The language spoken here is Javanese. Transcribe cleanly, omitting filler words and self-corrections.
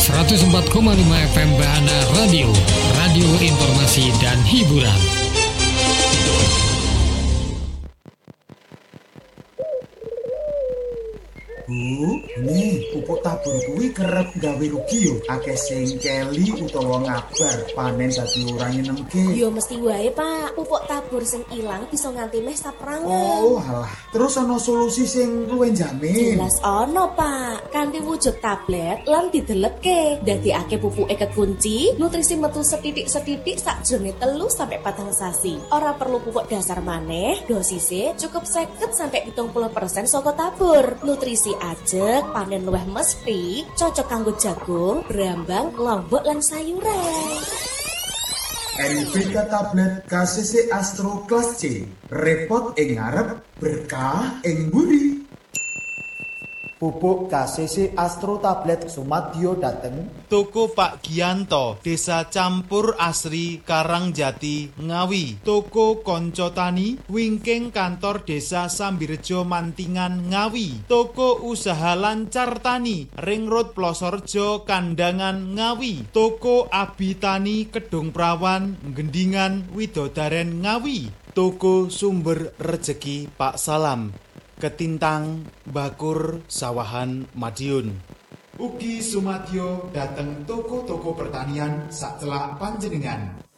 104,5 FM Bahana Radio, radio informasi dan hiburan. Bu, nih pupuk tabur kuwi kerep gawe rugi yo. Akeh sing keli utawa ngabar panen dadi ora nyenengke. Yo mesti wae, Pak. Pupuk tabur sing ilang bisa nganti mes saprangan. Oh, alah. Terus ana solusi sing luwih jamin. Jelas ono, Pak. Kanthi wujud tablet lan didelepke. Dadekake pupuke kekunci, nutrisi metu setitik-setitik sakjroning 3 sampai 4 sasi. Ora perlu pupuk dasar maneh, dosise cukup 50 sampai 70% saka tabur. Nutrisi ajeg, panen luwih mesti, cocok kanggo jagung, brambang, lombok lan sayuran. NPK tablet KCC Astro Class C. Repot ing ngarep, berkah ing mburi. Pupuk KCC Astro Tablet Sumadyo dateng Toko Pak Gianto, Desa Campur Asri, Karangjati, Ngawi. Toko Konco Tani, wingking kantor Desa Sambirejo Mantingan, Ngawi. Toko Usaha Lancar Tani, Ring Road Plosorjo, Kandangan, Ngawi. Toko Abi Tani, Kedung Prawan, Gendingan, Widodaren, Ngawi. Toko Sumber Rejeki Pak Salam, Ketintang, Bakur, Sawahan, Madiun. Ugi Sumadyo dateng toko-toko pertanian sak celak panjenengan.